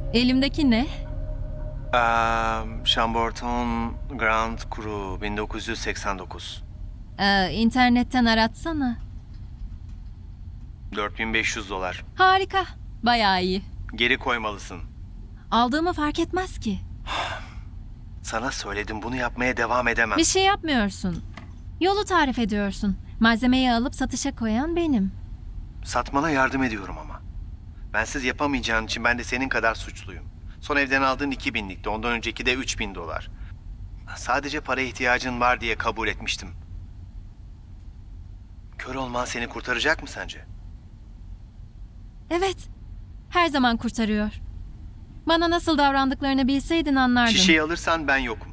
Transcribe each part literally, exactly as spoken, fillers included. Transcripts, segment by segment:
Elimdeki ne? Ee, Chamberton Grand Cru bin dokuz yüz seksen dokuz. Ee, internetten aratsana. dört bin beş yüz dolar. Harika. Bayağı iyi. Geri koymalısın. Aldığımı fark etmez ki. Sana söyledim, bunu yapmaya devam edemem. Bir şey yapmıyorsun. Yolu tarif ediyorsun. Malzemeyi alıp satışa koyan benim. Satmana yardım ediyorum ama. Bensiz yapamayacağın için ben de senin kadar suçluyum. Son evden aldığın iki binlikti. Ondan önceki de üç bin dolar. Sadece para ihtiyacın var diye kabul etmiştim. Kör olman seni kurtaracak mı sence? Evet. Her zaman kurtarıyor. Bana nasıl davrandıklarını bilseydin anlardın. Şişeyi alırsan ben yokum.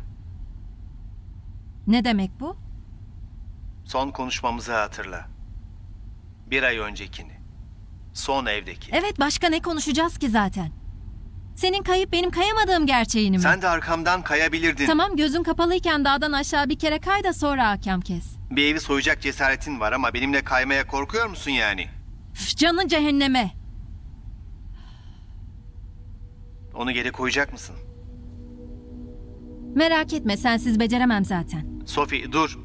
Ne demek bu? Son konuşmamızı hatırla. Bir ay öncekini. Son evdeki. Evet, başka ne konuşacağız ki zaten? Senin kayıp benim kayamadığım gerçeğini mi? Sen de arkamdan kayabilirdin. Tamam, gözün kapalıyken dağdan aşağı bir kere kay da sonra hakem kes. Bir evi soyacak cesaretin var ama benimle kaymaya korkuyor musun yani? Üf, canın cehenneme. Onu geri koyacak mısın? Merak etme, sensiz beceremem zaten. Sophie dur.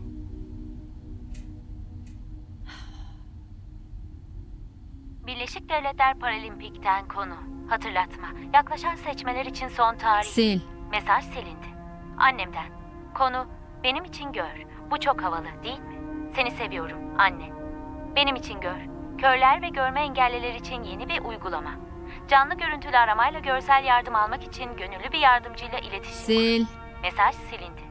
Birleşik Devletler Paralimpik'ten konu. Hatırlatma. Yaklaşan seçmeler için son tarih. Sil. Mesaj silindi. Annemden. Konu benim için gör. Bu çok havalı değil mi? Seni seviyorum anne. Benim için gör. Körler ve görme engelliler için yeni bir uygulama. Canlı görüntülü aramayla görsel yardım almak için gönüllü bir yardımcıyla iletişim. Sil. Mesaj silindi.